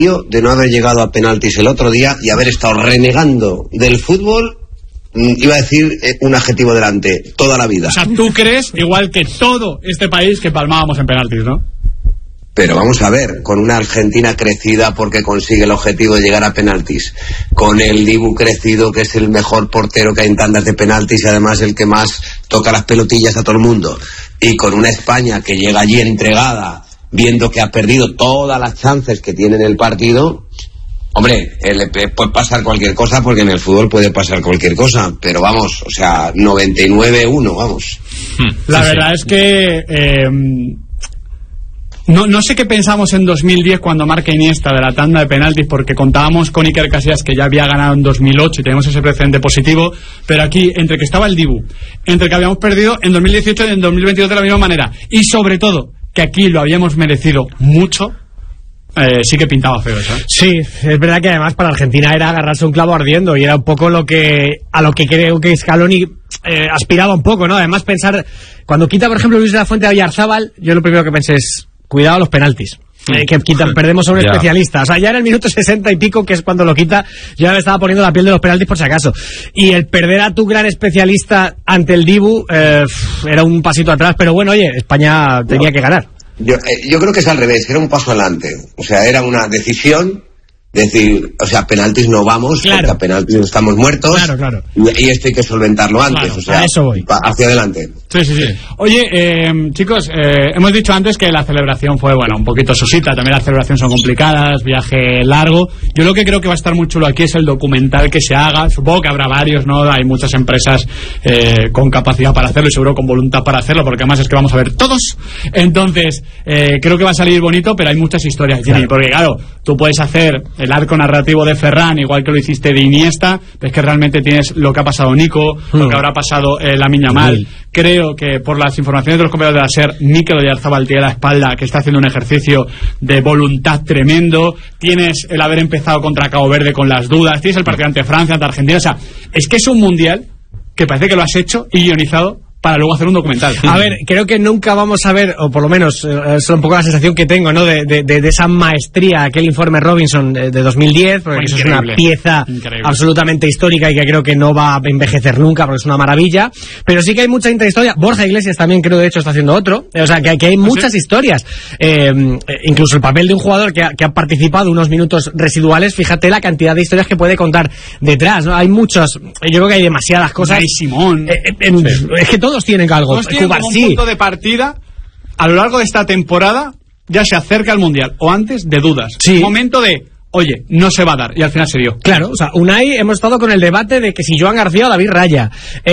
de no haber llegado a penaltis el otro día y haber estado renegando del fútbol, iba a decir un adjetivo delante, toda la vida. O sea, tú crees, igual que todo este país, que palmábamos en penaltis, ¿no? Pero vamos a ver, con una Argentina crecida porque consigue el objetivo de llegar a penaltis, con el Dibu crecido, que es el mejor portero que hay en tandas de penaltis y además el que más toca las pelotillas a todo el mundo, y con una España que llega allí entregada, viendo que ha perdido todas las chances que tiene en el partido, hombre, puede pasar cualquier cosa, porque en el fútbol puede pasar cualquier cosa, pero vamos, o sea, 99-1, vamos. La verdad es que no sé qué pensamos en 2010 cuando marca Iniesta de la tanda de penaltis, porque contábamos con Iker Casillas, que ya había ganado en 2008 y tenemos ese precedente positivo, pero aquí, entre que estaba el Dibu, entre que habíamos perdido en 2018 y en 2022 de la misma manera, y sobre todo que aquí lo habíamos merecido mucho, sí que pintaba feo eso, ¿eh? Sí, es verdad que además para Argentina era agarrarse un clavo ardiendo, y era un poco a lo que creo que Scaloni aspiraba un poco, ¿no? Además, pensar, cuando quita por ejemplo Luis de la Fuente a Oyarzábal, yo lo primero que pensé es, cuidado los penaltis, que perdemos a un especialista. O sea, ya en el minuto 60 y pico, que es cuando lo quita, yo ya me estaba poniendo la piel de los penaltis por si acaso. Y el perder a tu gran especialista ante el Dibu era un pasito atrás, pero bueno, oye, España tenía que ganar. Yo creo que es al revés, era un paso adelante. O sea, era una decisión, decir, o sea, penaltis no vamos, claro, porque a penaltis estamos muertos, claro. Y esto hay que solventarlo antes, claro, o sea, a eso voy. Hacia adelante. Sí. Oye, chicos, hemos dicho antes que la celebración fue, bueno, un poquito sosita, también las celebraciones son complicadas, viaje largo. Yo lo que creo que va a estar muy chulo aquí es el documental que se haga. Supongo que habrá varios, ¿no? Hay muchas empresas con capacidad para hacerlo y seguro con voluntad para hacerlo, porque además es que vamos a ver todos. Entonces, creo que va a salir bonito, pero hay muchas historias, Jimmy, porque claro, tú puedes hacer el arco narrativo de Ferran, igual que lo hiciste de Iniesta, pero es que realmente tienes lo que ha pasado Nico, lo que habrá pasado Lamine Yamal. Creo que por las informaciones de los compañeros de la SER, Mikel Oyarzabal tiene la espalda, que está haciendo un ejercicio de voluntad tremendo. Tienes el haber empezado contra Cabo Verde con las dudas, tienes el partido ante Francia, ante Argentina. O sea, es que es un mundial que parece que lo has hecho y guionizado para luego hacer un documental. A ver, creo que nunca vamos a ver, o por lo menos es un poco la sensación que tengo, ¿no? De esa maestría, aquel informe Robinson de 2010, porque eso es una pieza absolutamente histórica y que creo que no va a envejecer nunca, porque es una maravilla. Pero sí que hay mucha intrahistoria. Borja Iglesias también, creo, de hecho, está haciendo otro. O sea, que hay muchas historias. Incluso el papel de un jugador que ha participado unos minutos residuales, fíjate la cantidad de historias que puede contar detrás, ¿no? Hay muchos, yo creo que hay demasiadas cosas. Hay Simón. Es que todos tienen algo. Todos tienen como un punto de partida a lo largo de esta temporada, ya se acerca el Mundial o antes, de dudas. Sí. Un momento de, oye, no se va a dar, y al final se dio. Claro, o sea, Unai, hemos estado con el debate de que si Joan García o David Raya.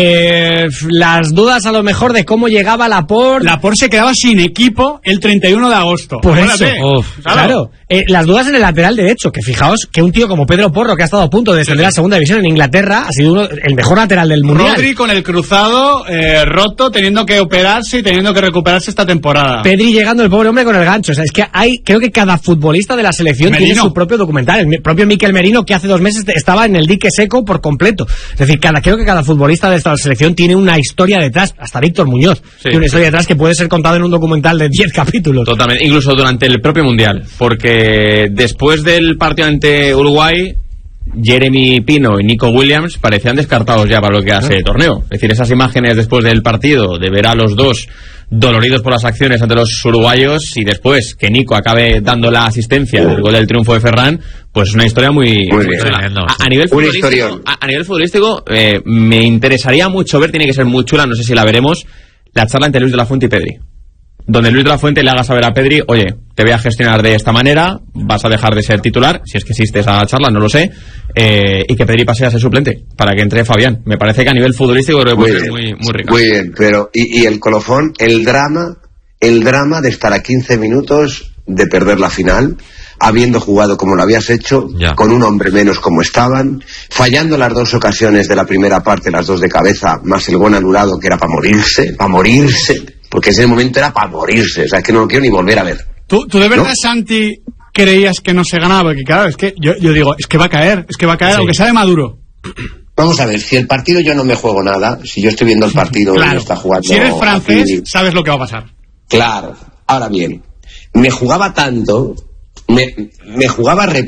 Las dudas a lo mejor de cómo llegaba Laporte. Laporte se quedaba sin equipo el 31 de agosto. Por eso. Claro. Las dudas en el lateral derecho, que fijaos que un tío como Pedro Porro, que ha estado a punto de descender a la segunda división en Inglaterra, ha sido el mejor lateral del Mundial. Rodri con el cruzado roto, teniendo que operarse y teniendo que recuperarse esta temporada. Pedri llegando, el pobre hombre, con el gancho. O sea, es que creo que cada futbolista de la selección tiene su propio documental. El propio Mikel Merino, que hace 2 meses estaba en el dique seco por completo. Es decir, creo que cada futbolista de esta selección tiene una historia detrás. Hasta Víctor Muñoz tiene una historia detrás que puede ser contada en un documental de 10 capítulos. Totalmente, incluso durante el propio Mundial, porque después del partido ante Uruguay, Jeremy Pino y Nico Williams parecían descartados ya para lo que hace el torneo. Es decir, esas imágenes después del partido, de ver a los dos doloridos por las acciones ante los uruguayos, y después que Nico acabe dando la asistencia del gol del triunfo de Ferran, pues es una historia muy bien. A nivel futbolístico, me interesaría mucho ver, tiene que ser muy chula, no sé si la veremos, la charla entre Luis de la Fuente y Pedri, donde Luis de la Fuente le haga saber a Pedri, oye, te voy a gestionar de esta manera, vas a dejar de ser titular, si es que existe esa charla, no lo sé, y que Pedri pase a ser suplente, para que entre Fabián. Me parece que a nivel futbolístico creo que puede ser muy rico. Muy bien, pero y el colofón, el drama de estar a 15 minutos de perder la final, habiendo jugado como lo habías hecho, con un hombre menos como estaban, fallando las 2 ocasiones de la primera parte, las 2 de cabeza, más el gol anulado, que era para morirse, porque ese momento era para morirse, o sea, es que no lo quiero ni volver a ver. ¿Tú de verdad, ¿no, Santi, creías que no se ganaba? Porque claro, es que yo digo, es que va a caer, sí, aunque sea de Maduro. Vamos a ver, si el partido yo no me juego nada, si yo estoy viendo el partido y está jugando... Si eres francés, sabes lo que va a pasar. Claro. Ahora bien, me jugaba tanto me jugaba